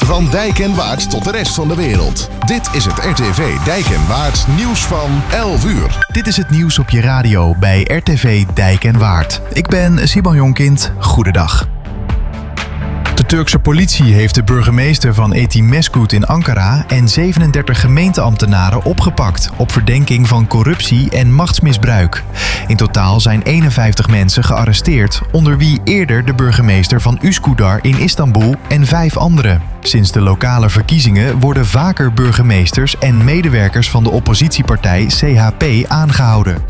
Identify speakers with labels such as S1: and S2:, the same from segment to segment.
S1: Van Dijk en Waard tot de rest van de wereld. Dit is het RTV Dijk en Waard nieuws van 11 uur.
S2: Dit is het nieuws op je radio bij RTV Dijk en Waard. Ik ben Siban Jonkind. Goedendag. De Turkse politie heeft de burgemeester van Etimesgut in Ankara en 37 gemeenteambtenaren opgepakt op verdenking van corruptie en machtsmisbruik. In totaal zijn 51 mensen gearresteerd, onder wie eerder de burgemeester van Üsküdar in Istanbul en 5 anderen. Sinds de lokale verkiezingen worden vaker burgemeesters en medewerkers van de oppositiepartij CHP aangehouden.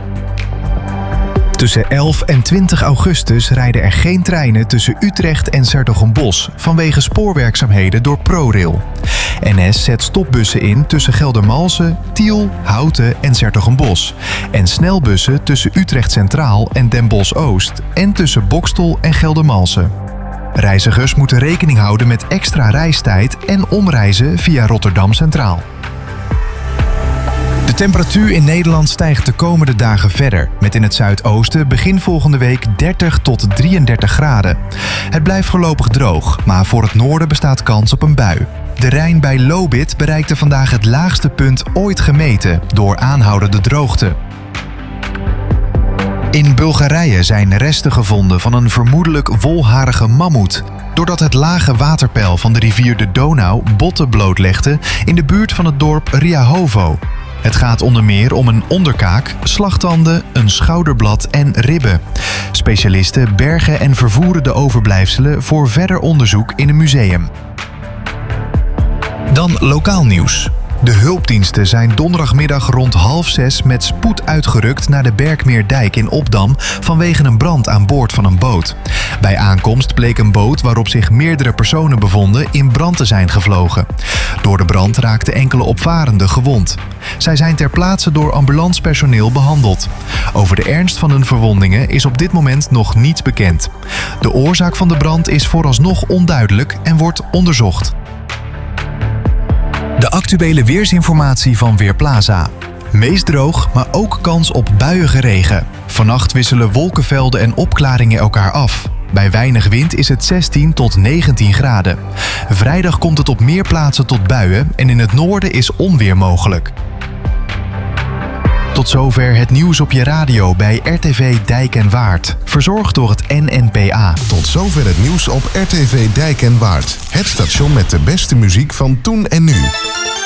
S2: Tussen 11 en 20 augustus rijden er geen treinen tussen Utrecht en 's-Hertogenbosch vanwege spoorwerkzaamheden door ProRail. NS zet stopbussen in tussen Geldermalsen, Tiel, Houten en 's-Hertogenbosch en snelbussen tussen Utrecht Centraal en Den Bosch Oost en tussen Boxtel en Geldermalsen. Reizigers moeten rekening houden met extra reistijd en omreizen via Rotterdam Centraal. De temperatuur in Nederland stijgt de komende dagen verder, met in het zuidoosten begin volgende week 30 tot 33 graden. Het blijft voorlopig droog, maar voor het noorden bestaat kans op een bui. De Rijn bij Lobith bereikte vandaag het laagste punt ooit gemeten door aanhoudende droogte. In Bulgarije zijn resten gevonden van een vermoedelijk wolharige mammoet, doordat het lage waterpeil van de rivier de Donau botten blootlegde in de buurt van het dorp Riahovo. Het gaat onder meer om een onderkaak, slagtanden, een schouderblad en ribben. Specialisten bergen en vervoeren de overblijfselen voor verder onderzoek in een museum. Dan lokaal nieuws. De hulpdiensten zijn donderdagmiddag rond 5:30 met spoed uitgerukt naar de Berkmeerdijk in Obdam vanwege een brand aan boord van een boot. Bij aankomst bleek een boot waarop zich meerdere personen bevonden in brand te zijn gevlogen. Door de brand raakten enkele opvarenden gewond. Zij zijn ter plaatse door ambulancepersoneel behandeld. Over de ernst van hun verwondingen is op dit moment nog niets bekend. De oorzaak van de brand is vooralsnog onduidelijk en wordt onderzocht. De actuele weersinformatie van Weerplaza. Meest droog, maar ook kans op buiige regen. Vannacht wisselen wolkenvelden en opklaringen elkaar af. Bij weinig wind is het 16 tot 19 graden. Vrijdag komt het op meer plaatsen tot buien en in het noorden is onweer mogelijk. Tot zover het nieuws op je radio bij RTV Dijk en Waard. Verzorgd door het NNPA.
S1: Tot zover het nieuws op RTV Dijk en Waard. Het station met de beste muziek van toen en nu.